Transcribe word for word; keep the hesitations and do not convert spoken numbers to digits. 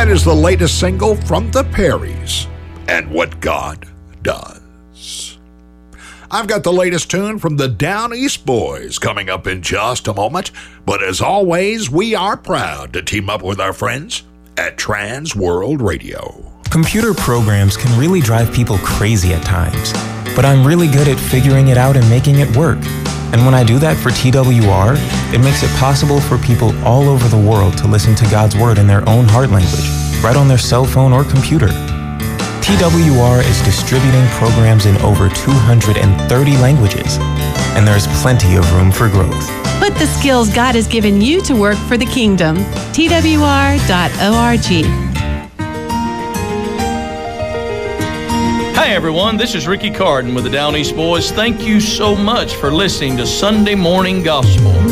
That is the latest single from the Perrys, and What God Does. I've got the latest tune from the Down East Boys coming up in just a moment, but as always, we are proud to team up with our friends at Trans World Radio. Computer programs can really drive people crazy at times, but I'm really good at figuring it out and making it work. And when I do that for T W R, it makes it possible for people all over the world to listen to God's Word in their own heart language, right on their cell phone or computer. T W R is distributing programs in over two hundred thirty languages, and there's plenty of room for growth. Put the skills God has given you to work for the kingdom. T W R dot org. Hi everyone, this is Ricky Carden with the Down East Boys. Thank you so much for listening to Sunday Morning Gospel.